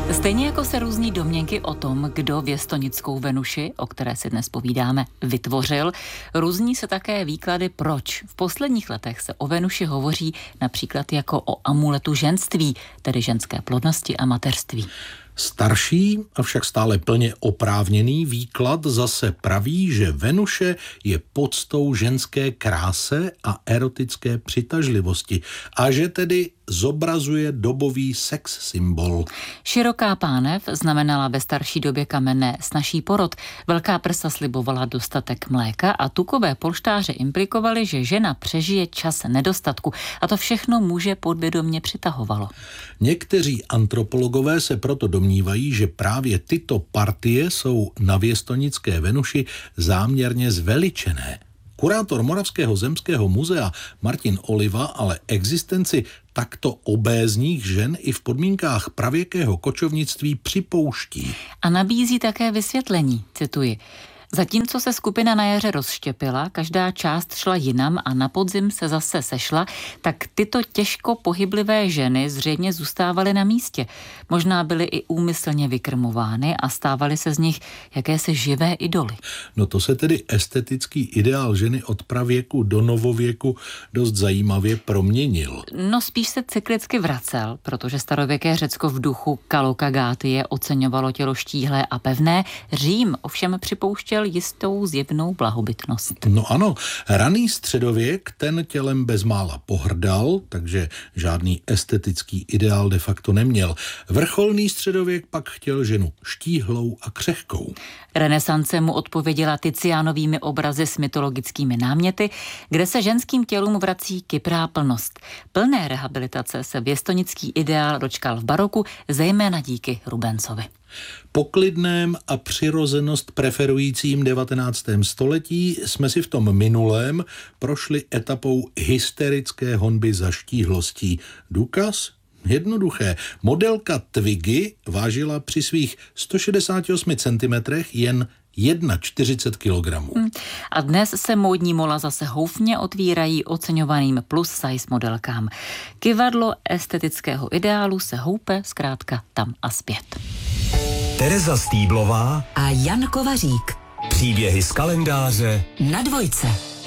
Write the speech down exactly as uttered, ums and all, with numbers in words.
Stejně jako se různí domněnky o tom, kdo věstonickou Venuši, o které si dnes povídáme, vytvořil, různí se také výklady proč. V posledních letech se o Venuši hovoří například jako o amuletu ženství, tedy ženské plodnosti a mateřství. Starší, avšak stále plně oprávněný výklad zase praví, že Venuše je poctou ženské kráse a erotické přitažlivosti a že tedy zobrazuje dobový sex symbol. Široká pánev znamenala ve starší době kamenné snazší porod, velká prsa slibovala dostatek mléka a tukové polštáře implikovaly, že žena přežije čas nedostatku a to všechno muže podvědomě přitahovalo. Někteří antropologové se proto domnívají, že právě tyto partie jsou na věstonické Venuši záměrně zveličené. Kurátor Moravského zemského muzea Martin Oliva ale existenci takto obézních žen i v podmínkách pravěkého kočovnictví připouští. A nabízí také vysvětlení, cituji. Zatímco se skupina na jaře rozštěpila, každá část šla jinam a na podzim se zase sešla, tak tyto těžko pohyblivé ženy zřejmě zůstávaly na místě. Možná byly i úmyslně vykrmovány a stávaly se z nich jakési živé idoly. No to se tedy estetický ideál ženy od pravěku do novověku dost zajímavě proměnil. No spíš se cyklicky vracel, protože starověké Řecko v duchu Kalokagátie oceňovalo tělo štíhlé a pevné. Řím ovšem připouštěl jistou zjevnou blahobytnost. No ano, raný středověk ten tělem bezmála pohrdal, takže žádný estetický ideál de facto neměl. Vrcholný středověk pak chtěl ženu štíhlou a křehkou. Renesance mu odpověděla Tizianovými obrazy s mytologickými náměty, kde se ženským tělům vrací kyprá plnost. Plné rehabilitace se věstonický ideál dočkal v baroku, zejména díky Rubensovi. Po klidném a přirozenost preferujícím devatenáctém století jsme si v tom minulém prošli etapou hysterické honby za štíhlostí. Důkaz? Jednoduché. Modelka Twiggy vážila při svých sto šedesáti osmi centimetrech jen čtyřicet jedna kilogramů. Hmm. A dnes se módní mola zase houfně otvírají oceňovaným plus size modelkám. Kyvadlo estetického ideálu se houpe zkrátka tam a zpět. Tereza Stýblová a Jan Kovařík. Příběhy z kalendáře na Dvojce.